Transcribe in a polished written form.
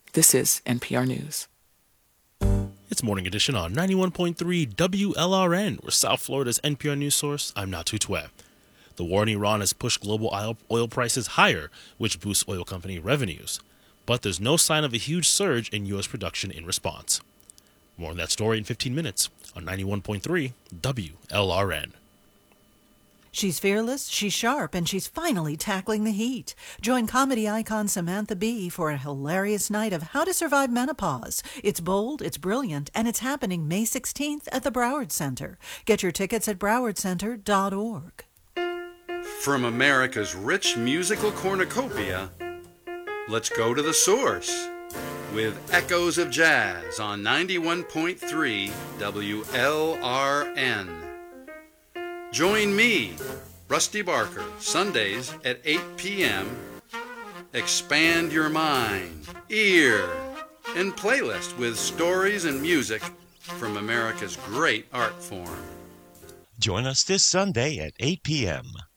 This is NPR News. It's Morning Edition on 91.3 WLRN, where South Florida's NPR News source. I'm Natu Twe. The war in Iran has pushed global oil prices higher, which boosts oil company revenues. But there's no sign of a huge surge in U.S. production in response. More on that story in 15 minutes on 91.3 WLRN. She's fearless, she's sharp, and she's finally tackling the heat. Join comedy icon Samantha Bee for a hilarious night of How to Survive Menopause. It's bold, it's brilliant, and it's happening May 16th at the Broward Center. Get your tickets at browardcenter.org. From America's rich musical cornucopia, let's go to the source with Echoes of Jazz on 91.3 WLRN. Join me, Rusty Barker, Sundays at 8 p.m. Expand your mind, ear, and playlist with stories and music from America's great art form. Join us this Sunday at 8 p.m.